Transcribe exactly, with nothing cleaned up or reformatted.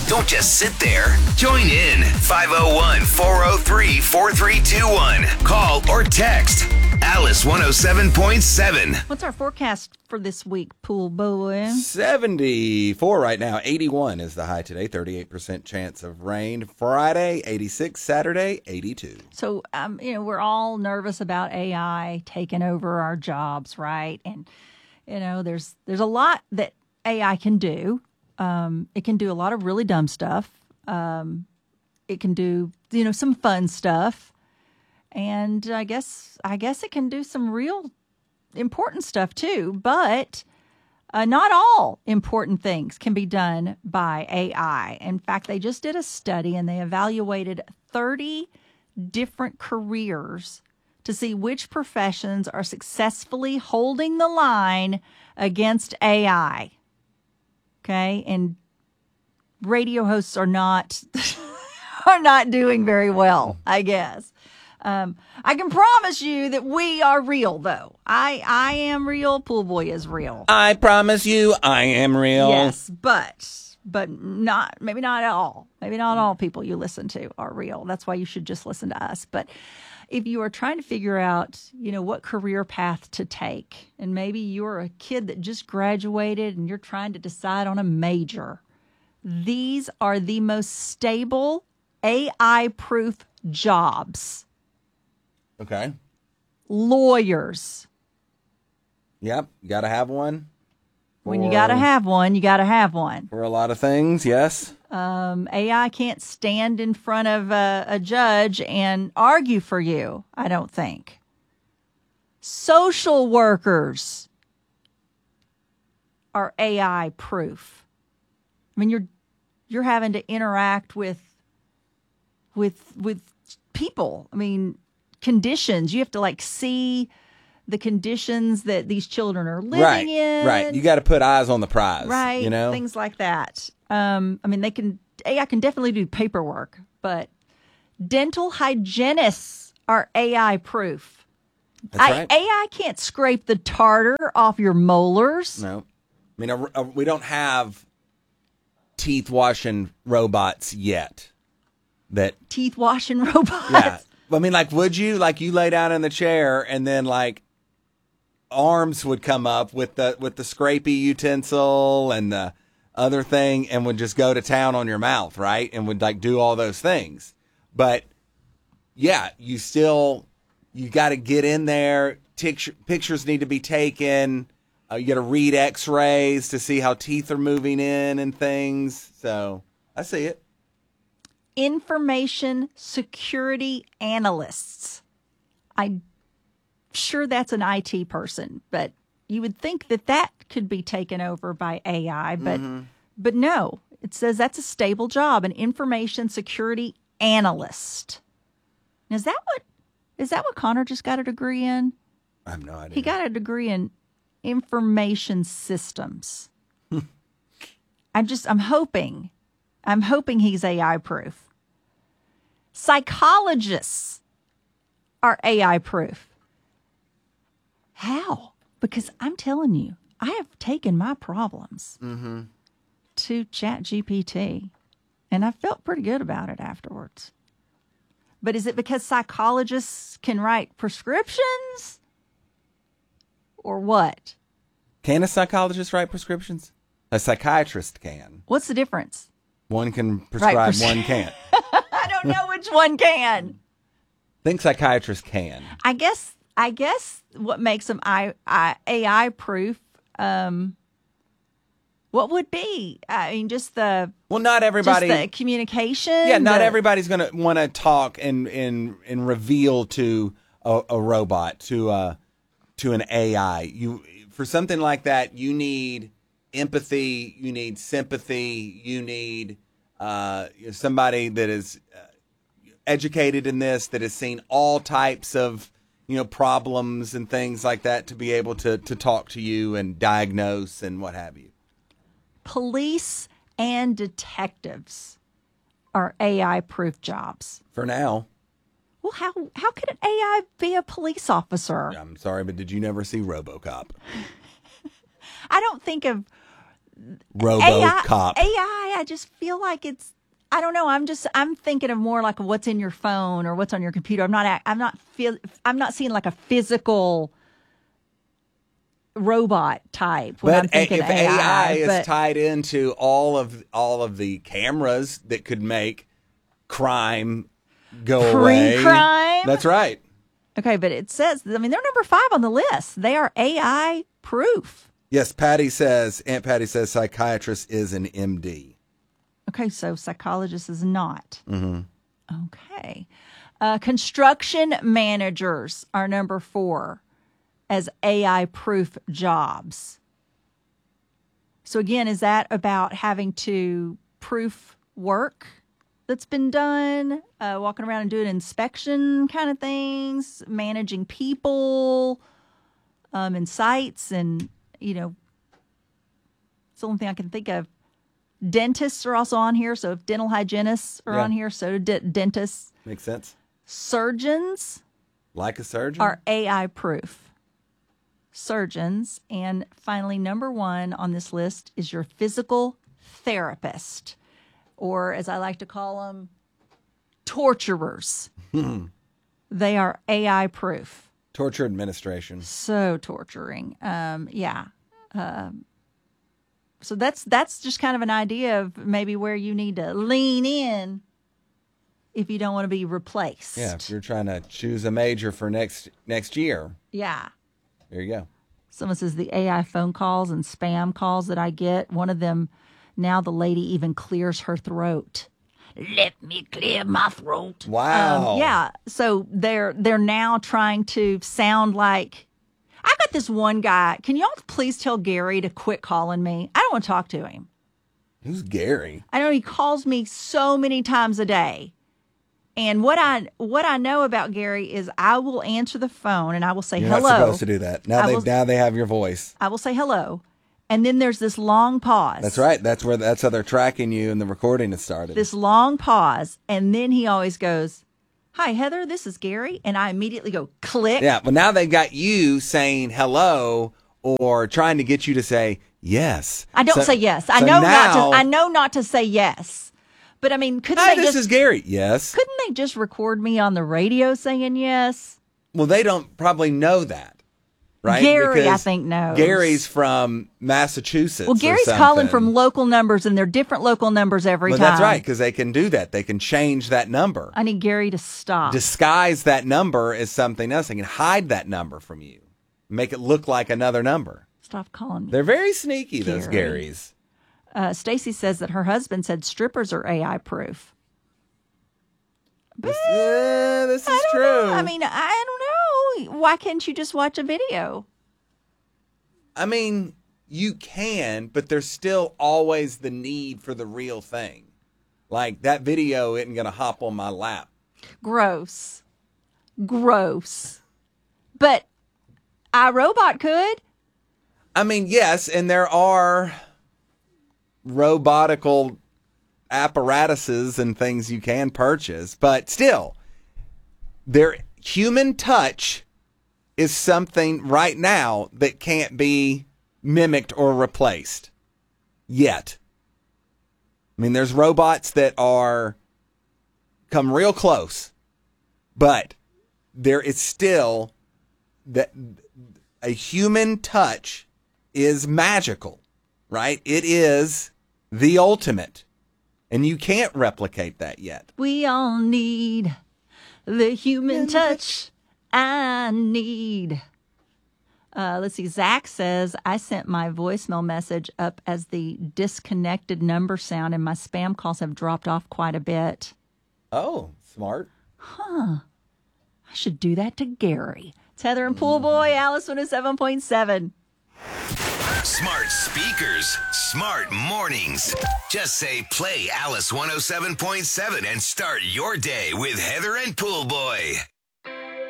Don't just sit there. Join in. five oh one, four oh three, four three two one. Call or text Alice one oh seven point seven. What's our forecast for this week, Pool Boy? seventy-four right now. eighty-one is the high today. thirty-eight percent chance of rain. Friday, eighty-six. Saturday, eighty-two. So, um, you know, we're all nervous about A I taking over our jobs, right? And, you know, there's there's a lot that A I can do. Um, it can do a lot of really dumb stuff. Um, it can do, you know, some fun stuff. And I guess I guess it can do some real important stuff too, but uh, not all important things can be done by A I. In fact, they just did a study and they evaluated thirty different careers to see which professions are successfully holding the line against A I. Okay, and radio hosts are not are not doing very well, I guess. Um, I can promise you that we are real, though. I I am real. Pool Boy is real. I promise you, I am real. Yes, but but not maybe not all. Maybe not all people you listen to are real. That's why you should just listen to us. But if you are trying to figure out, you know, what career path to take, and maybe you're a kid that just graduated and you're trying to decide on a major, these are the most stable A I-proof jobs. Okay. Lawyers. Yep. You got to have one. When you got to have one, you got to have one. For a lot of things, yes. Um, A I can't stand in front of a, a judge and argue for you, I don't think. Social workers are A I proof. I mean, you're you're having to interact with with with people. I mean, conditions. You have to like see the conditions that these children are living right, in. Right. You got to put eyes on the prize. Right. You know, things like that. Um, I mean, they can, A I can definitely do paperwork, but dental hygienists are A I proof. That's I, right. A I can't scrape the tartar off your molars. No. I mean, a, a, we don't have teeth washing robots yet. That Teeth washing robots. Yeah. I mean, like, would you, like, you lay down in the chair and then, like, arms would come up with the with the scrapey utensil and the other thing and would just go to town on your mouth, right? And would, like, do all those things. But, yeah, you still, you got to get in there. Picture, pictures need to be taken. Uh, you got to read x-rays to see how teeth are moving in and things. So, I see it. Information security analysts. I'm sure that's an I T person, but you would think that that could be taken over by A I, but mm-hmm. but no. It says that's a stable job, an information security analyst. Now, is that what is that what Connor just got a degree in? I have no idea. He got a degree in information systems. I'm just I'm hoping I'm hoping he's A I proof. Psychologists are A I proof. How? Because I'm telling you, I have taken my problems mm-hmm. to ChatGPT, and I felt pretty good about it afterwards. But is it because psychologists can write prescriptions? Or what? Can a psychologist write prescriptions? A psychiatrist can. What's the difference? One can prescribe, right, pres- one can't. I don't know which one can. I think psychiatrists can. I guess I guess what makes them I, I, A I proof, um, what would be? I mean, just the well, not everybody. Just the communication. Yeah, not the, everybody's going to want to talk and, and and reveal to a, a robot, to a to an A I. You for something like that, you need empathy, you need sympathy, you need uh, somebody that is uh, educated in this, that has seen all types of, you know, problems and things like that to be able to, to talk to you and diagnose and what have you. Police and detectives are A I-proof jobs. For now. Well, how how can an A I be a police officer? I'm sorry, but did you never see RoboCop? I don't think of RoboCop. A I, I just feel like it's, I don't know. I'm just, I'm thinking of more like what's in your phone or what's on your computer. I'm not, I'm not feel, I'm not seeing like a physical robot type when But I'm thinking if A I. A I is but, tied into all of all of the cameras that could make crime go away, Pre-crime? that's right. okay, but it says, I mean, they're number five on the list. They are A I proof. Yes, Patty says, Aunt Patty says psychiatrist is an M D. Okay, so psychologist is not. Mm-hmm. Okay. Uh, construction managers are number four as A I-proof jobs. So again, is that about having to proof work that's been done, uh, walking around and doing inspection kind of things, managing people um, and sites, and, you know, it's the only thing I can think of. Dentists are also on here, so if dental hygienists are Yeah. on here, so do de- dentists. Makes sense. Surgeons Like a surgeon? are A I proof. Surgeons. And finally, number one on this list is your physical therapist, or as I like to call them, torturers. They are A I proof. Torture administration. So torturing. Um, yeah. Um, so that's that's just kind of an idea of maybe where you need to lean in if you don't want to be replaced. Yeah, if you're trying to choose a major for next next year, Yeah. there you go. Someone says the A I phone calls and spam calls that I get, one of them, now the lady even clears her throat. Let me clear my throat. Wow. Um, yeah. So they're they're now trying to sound like, I got this one guy. Can y'all please tell Gary to quit calling me? I don't want to talk to him. Who's Gary? I know he calls me so many times a day. And what I what I know about Gary is I will answer the phone and I will say You're hello. not supposed to do that. Now I they will- now they have your voice. I will say hello. And then there's this long pause. That's right. That's where that's how they're tracking you and the recording has started. This long pause. And then he always goes, "Hi, Heather, this is Gary." And I immediately go, click. Yeah, well now they've got you saying hello or trying to get you to say yes. I don't So- say yes. I so know now, not to I know not to say yes. But I mean, couldn't Hi, they this just is Gary. Yes. couldn't they just record me on the radio saying yes? Well, they don't probably know that. Right? Gary, I Because think, knows. Gary's from Massachusetts. Well, or Gary's calling something. from local numbers, and they're different local numbers every Well, time. that's right, because they can do that. They can change that number. I need Gary to stop. Disguise that number as something else. They can hide that number from you. Make it look like another number. Stop calling me. They're very sneaky, those Gary. Garys. Uh, Stacy says that her husband said strippers are A I proof. This, uh, this is I don't true. know. I mean, I don't know. Why can't you just watch a video? I mean, you can, but there's still always the need for the real thing. Like, that video isn't going to hop on my lap. Gross. Gross. But iRobot could. I mean, yes, and there are robotical apparatuses and things you can purchase, but still, their human touch is something right now that can't be mimicked or replaced yet. I mean, there's robots that are come real close, but there is still that a human touch is magical, right? It is the ultimate, and you can't replicate that yet. We all need the human touch. I need. Uh, let's see. Zach says, I sent my voicemail message up as the disconnected number sound, and my spam calls have dropped off quite a bit. Oh, smart. I should do that to Gary. It's Heather and Pool Boy, Alice one oh seven point seven. Smart speakers, smart mornings. Just say play Alice one oh seven point seven and start your day with Heather and Pool Boy.